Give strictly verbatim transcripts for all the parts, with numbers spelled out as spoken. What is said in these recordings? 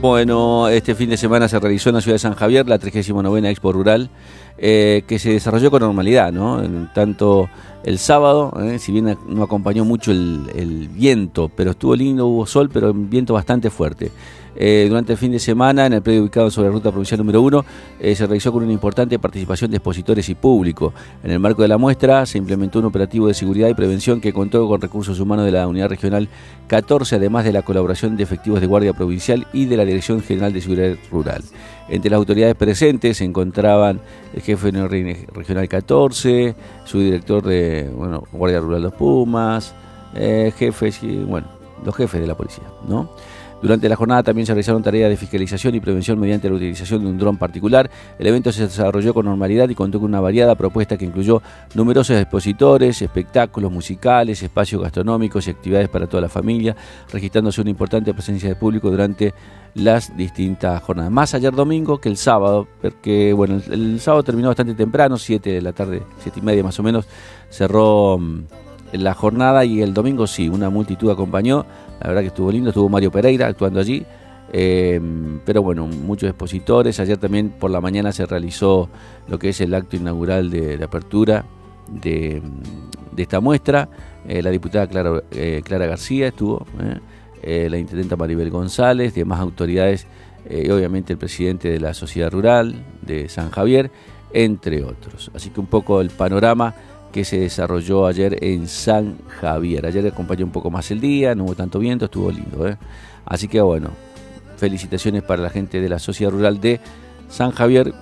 Bueno, este fin de semana se realizó en la ciudad de San Javier la trigésima novena Expo Rural, eh, que se desarrolló con normalidad, ¿no? En tanto el sábado, eh, si bien no acompañó mucho el, el viento, pero estuvo lindo, hubo sol, pero un viento bastante fuerte. Eh, durante el fin de semana, en el predio ubicado sobre la ruta provincial número uno, eh, se realizó con una importante participación de expositores y público. En el marco de la muestra se implementó un operativo de seguridad y prevención que contó con recursos humanos de la Unidad Regional catorce, además de la colaboración de efectivos de Guardia Provincial y de la Dirección General de Seguridad Rural. Entre las autoridades presentes se encontraban el jefe de Regional catorce, su director de bueno, Guardia Rural Los Pumas, eh, jefes y bueno, los jefes de la policía, ¿no? Durante la jornada también se realizaron tareas de fiscalización y prevención mediante la utilización de un dron particular. El evento se desarrolló con normalidad y contó con una variada propuesta que incluyó numerosos expositores, espectáculos musicales, espacios gastronómicos y actividades para toda la familia, registrándose una importante presencia de público durante las distintas jornadas. Más ayer domingo que el sábado, porque bueno, el, el sábado terminó bastante temprano, siete de la tarde, siete y media más o menos, cerró la jornada, y el domingo sí, una multitud acompañó. La verdad que estuvo lindo, estuvo Mario Pereira actuando allí, eh, pero bueno, muchos expositores. Ayer también por la mañana se realizó lo que es el acto inaugural de, de apertura de, de esta muestra. Eh, la diputada Clara, eh, Clara García estuvo, eh, eh, la intendenta Maribel González, demás autoridades, eh, y obviamente el presidente de la Sociedad Rural de San Javier, entre otros. Así que un poco el panorama que se desarrolló ayer en San Javier. Ayer acompañó un poco más el día, no hubo tanto viento, estuvo lindo, ¿eh? Así que bueno, felicitaciones para la gente de la Sociedad Rural de San Javier,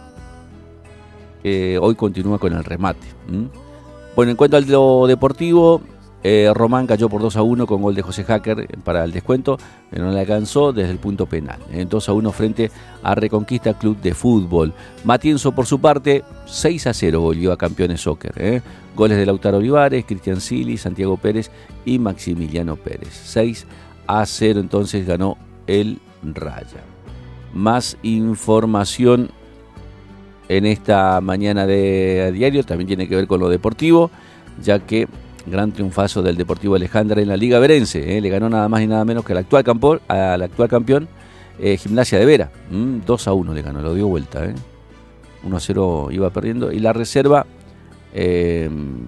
que hoy continúa con el remate. ¿Mm? Bueno, en cuanto a lo deportivo, eh, Román cayó por dos a uno con gol de José Hacker para el descuento, pero no le alcanzó desde el punto penal. En dos a uno frente a Reconquista Club de Fútbol. Matienzo, por su parte, seis a cero volvió a Campeones Soccer. ¿eh? Goles de Lautaro Olivares, Cristian Sili, Santiago Pérez y Maximiliano Pérez. seis a cero entonces ganó el Raya. Más información en esta mañana de diario también tiene que ver con lo deportivo, ya que gran triunfazo del Deportivo Alejandra en la Liga Verense. ¿eh? Le ganó nada más y nada menos que al actual, campo, al actual campeón, eh, Gimnasia de Vera. ¿Mm? dos a uno le ganó, lo dio vuelta. ¿eh? uno a cero iba perdiendo. Y la reserva, eh,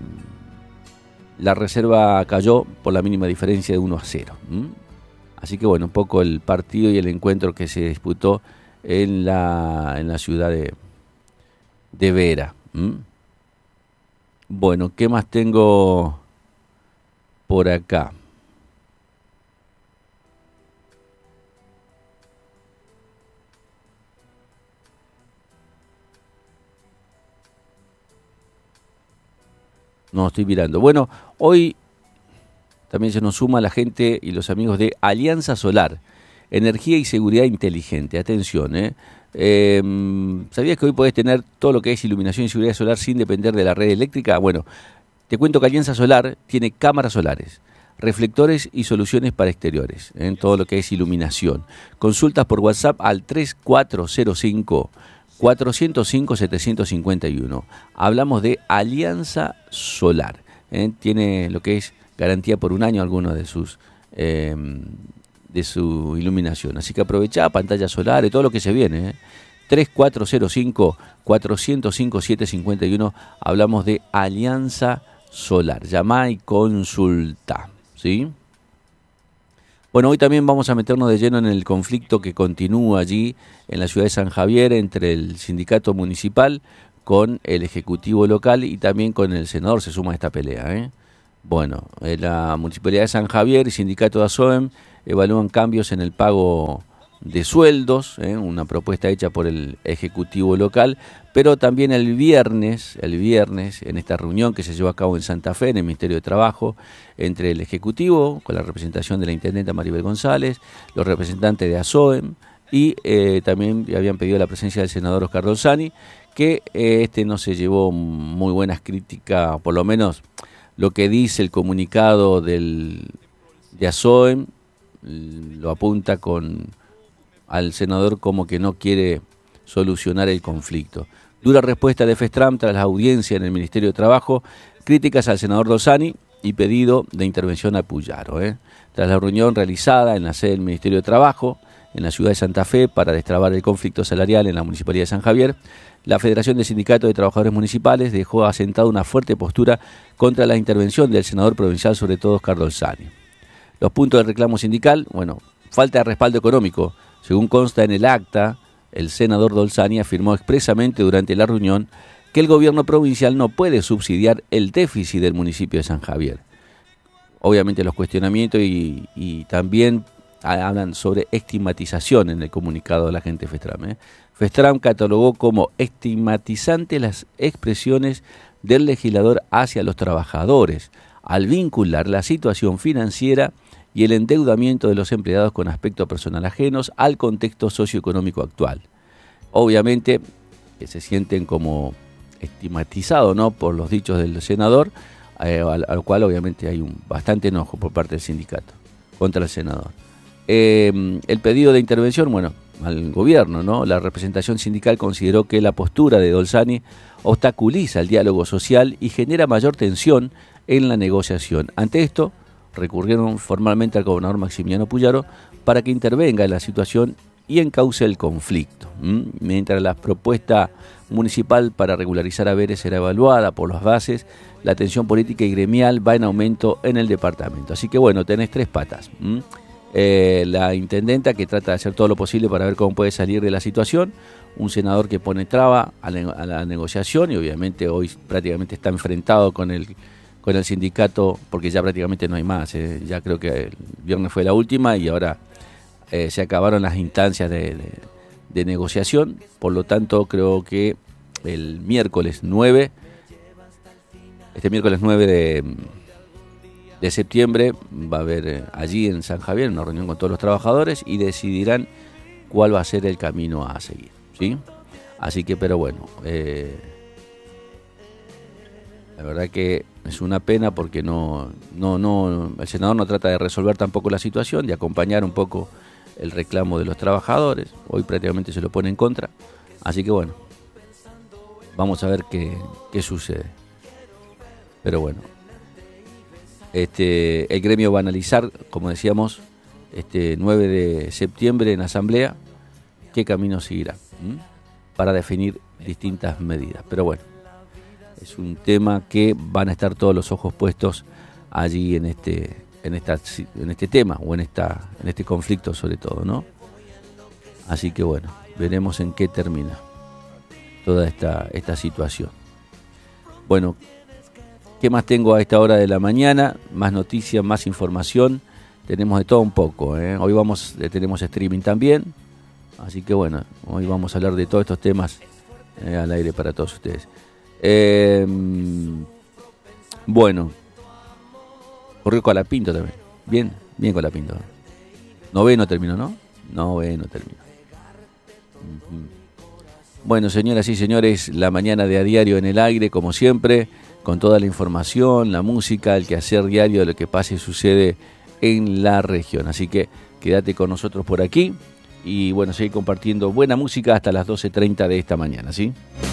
la reserva cayó por la mínima diferencia de uno a cero. ¿Mm? Así que bueno, un poco el partido y el encuentro que se disputó en la, en la ciudad de, de Vera. ¿Mm? Bueno, ¿qué más tengo por acá? No, estoy mirando. Bueno, hoy también se nos suma la gente y los amigos de Alianza Solar, energía y seguridad inteligente. Atención, ¿eh? Eh, ¿Sabías que hoy podés tener todo lo que es iluminación y seguridad solar sin depender de la red eléctrica? Bueno, te cuento que Alianza Solar tiene cámaras solares, reflectores y soluciones para exteriores, en todo lo que es iluminación. Consultas por WhatsApp al tres cuatro cero cinco, cuatro cero cinco, siete cinco uno. Hablamos de Alianza Solar. ¿eh? Tiene lo que es garantía por un año alguno de sus eh, de su iluminación. Así que aprovechá pantallas solares, todo lo que se viene. ¿eh? tres cuatro cero cinco, cuatro cero cinco, siete cinco uno. Hablamos de Alianza Solar. Llamá y consulta. ¿Sí? Bueno, hoy también vamos a meternos de lleno en el conflicto que continúa allí en la ciudad de San Javier entre el sindicato municipal con el ejecutivo local y también con el senador. Se suma a esta pelea. ¿eh? Bueno, la Municipalidad de San Javier y Sindicato de ASOEM evalúan cambios en el pago de sueldos, ¿eh? una propuesta hecha por el Ejecutivo local, pero también el viernes, el viernes, en esta reunión que se llevó a cabo en Santa Fe, en el Ministerio de Trabajo, entre el Ejecutivo, con la representación de la Intendenta Maribel González, los representantes de ASOEM, y eh, también habían pedido la presencia del senador Oscar Dolzani, que eh, este no se llevó muy buenas críticas, por lo menos lo que dice el comunicado del, de ASOEM, lo apunta con al senador como que no quiere solucionar el conflicto. Dura respuesta de FESTRAM tras la audiencia en el Ministerio de Trabajo, críticas al senador Dolzani y pedido de intervención a Puyaro. ¿eh? Tras la reunión realizada en la sede del Ministerio de Trabajo, en la ciudad de Santa Fe para destrabar el conflicto salarial en la Municipalidad de San Javier, la Federación de Sindicatos de Trabajadores Municipales dejó asentada una fuerte postura contra la intervención del senador provincial, sobre todo Oscar Dolzani. Los puntos del reclamo sindical, bueno, falta de respaldo económico. Según consta en el acta, el senador Dolzani afirmó expresamente durante la reunión que el gobierno provincial no puede subsidiar el déficit del municipio de San Javier. Obviamente los cuestionamientos y, y también hablan sobre estigmatización en el comunicado de la gente de FESTRAM. ¿eh? FESTRAM catalogó como estigmatizantes las expresiones del legislador hacia los trabajadores, al vincular la situación financiera y el endeudamiento de los empleados con aspectos personal ajenos al contexto socioeconómico actual. Obviamente que se sienten como estigmatizados, ¿no?, por los dichos del senador, eh, al, al cual obviamente hay un bastante enojo por parte del sindicato contra el senador. Eh, el pedido de intervención, bueno, al gobierno, ¿no? La representación sindical consideró que la postura de Dolzani obstaculiza el diálogo social y genera mayor tensión en la negociación. Ante esto, recurrieron formalmente al gobernador Maximiliano Puyaro para que intervenga en la situación y encauce el conflicto. ¿Mm? Mientras la propuesta municipal para regularizar haberes será evaluada por las bases, la tensión política y gremial va en aumento en el departamento. Así que bueno, tenés tres patas. ¿Mm? Eh, la intendenta que trata de hacer todo lo posible para ver cómo puede salir de la situación, un senador que pone traba a la, a la negociación y obviamente hoy prácticamente está enfrentado con el con el sindicato porque ya prácticamente no hay más, eh. ya creo que el viernes fue la última y ahora eh, se acabaron las instancias de, de, de negociación, por lo tanto creo que el miércoles nueve, este miércoles nueve de de septiembre va a haber eh, allí en San Javier una reunión con todos los trabajadores y decidirán cuál va a ser el camino a seguir, ¿sí? Así que, pero bueno, eh, la verdad que es una pena porque no, no, no, el senador no trata de resolver tampoco la situación, de acompañar un poco el reclamo de los trabajadores. Hoy prácticamente se lo pone en contra. Así que bueno, vamos a ver qué, qué sucede. Pero bueno. Este, el gremio va a analizar, como decíamos, este nueve de septiembre en asamblea, qué camino seguirá, ¿m? para definir distintas medidas. Pero bueno, es un tema que van a estar todos los ojos puestos allí en este, en esta, en este tema o en esta, en este conflicto sobre todo, ¿no? Así que bueno, veremos en qué termina toda esta, esta situación. Bueno. ¿Qué más tengo a esta hora de la mañana? Más noticias, más información. Tenemos de todo un poco. ¿eh? Hoy vamos, tenemos streaming también. Así que bueno, hoy vamos a hablar de todos estos temas eh, al aire para todos ustedes. Eh, bueno, corrió Colapinto también. Bien, bien Colapinto. Noveno terminó, ¿no? Noveno terminó. Uh-huh. Bueno, señoras y señores, la mañana de a diario en el aire, como siempre, con toda la información, la música, el quehacer diario de lo que pasa y sucede en la región. Así que quédate con nosotros por aquí y bueno, seguir compartiendo buena música hasta las doce treinta de esta mañana, ¿sí?